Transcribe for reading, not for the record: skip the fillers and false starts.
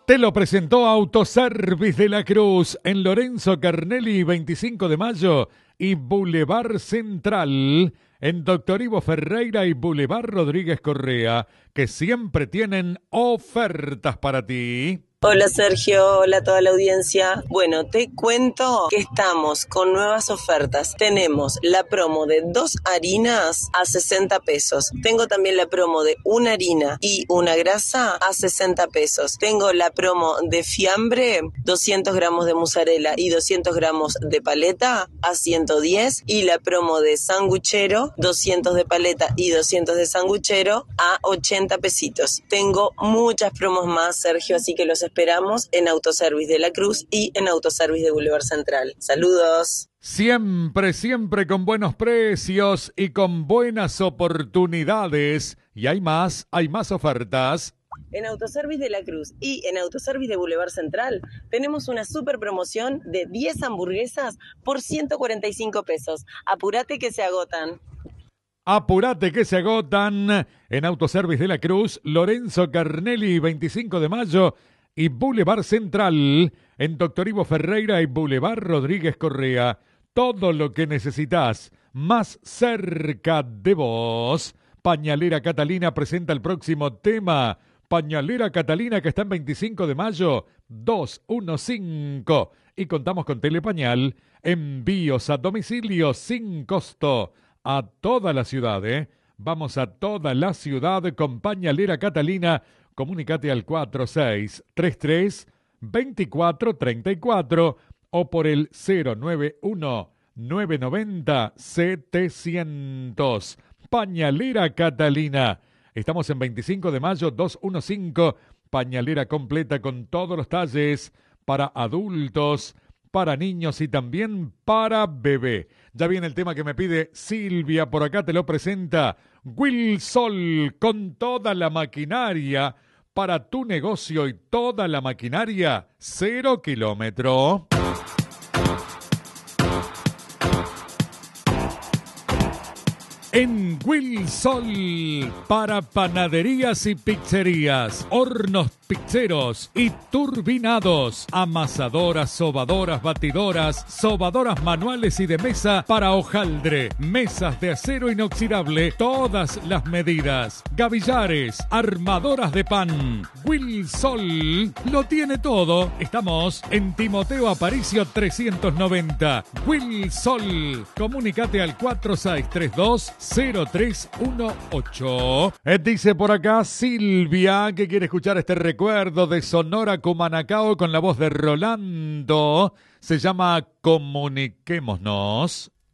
Te lo presentó Autoservice de la Cruz en Lorenzo Carnelli 25 de mayo y Boulevard Central en Doctor Ivo Ferreira y Boulevard Rodríguez Correa, que siempre tienen ofertas para ti. Hola Sergio, hola a toda la audiencia. Bueno, te cuento que estamos con nuevas ofertas. Tenemos la promo de 2 harinas a 60 pesos. Tengo también la promo de una harina y una grasa a 60 pesos. Tengo la promo de fiambre, 200 gramos de mozzarella y 200 gramos de paleta a 110. Y la promo de sanguchero, 200 de paleta y 200 de sanguchero a 80 pesitos. Tengo muchas promos más, Sergio, así que los esperamos en Autoservice de la Cruz y en Autoservice de Boulevard Central. Saludos. Siempre, siempre con buenos precios y con buenas oportunidades. Y hay más ofertas. En Autoservice de la Cruz y en Autoservice de Boulevard Central tenemos una super promoción de 10 hamburguesas por 145 pesos. Apúrate que se agotan. Apurate que se agotan en Autoservice de la Cruz, Lorenzo Carnelli 25 de mayo y Boulevard Central en Doctor Ivo Ferreira y Boulevard Rodríguez Correa. Todo lo que necesitas más cerca de vos. Pañalera Catalina presenta el próximo tema. Pañalera Catalina, que está en 25 de mayo 215. Y contamos con Telepañal, envíos a domicilio sin costo a toda la ciudad, ¿eh? Vamos a toda la ciudad con Pañalera Catalina. Comunícate al 4633-2434 o por el 091-990-700. Pañalera Catalina. Estamos en 25 de mayo 215. Pañalera completa con todos los talles para adultos, para niños y también para bebé. Ya viene el tema que me pide Silvia, por acá te lo presenta Wilsol con toda la maquinaria para tu negocio y toda la maquinaria 0 kilómetro. En Wilsol, para panaderías y pizzerías, hornos pizzeros y turbinados, amasadoras, sobadoras, batidoras, sobadoras manuales y de mesa para hojaldre, mesas de acero inoxidable, todas las medidas, gavillares, armadoras de pan. Wilsol lo tiene todo. Estamos en Timoteo Aparicio 390. Wilsol, comunícate al 4632-0318. Dice por acá Silvia que quiere escuchar este recuerdo de Sonora Cumanacao con la voz de Rolando. Se llama Comuniquémonos.